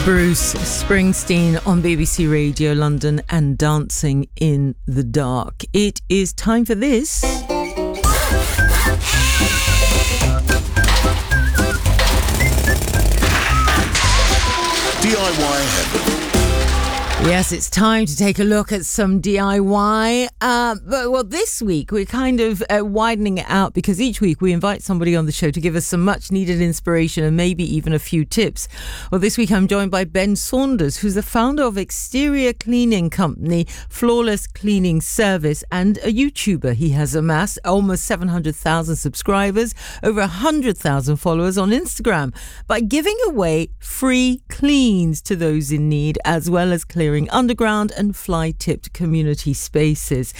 Bruce Springsteen on BBC Radio London and Dancing in the Dark. It is time for this. DIY Heaven. Yes, it's time to take a look at some DIY. But this week we're kind of widening it out because each week we invite somebody on the show to give us some much needed inspiration and maybe even a few tips. Well, this week I'm joined by Ben Saunders, who's the founder of exterior cleaning company Flawless Cleaning Service and a YouTuber. He has amassed almost 700,000 subscribers, over 100,000 followers on Instagram by giving away free cleans to those in need, as well as clearing underground and fly-tipped community spaces.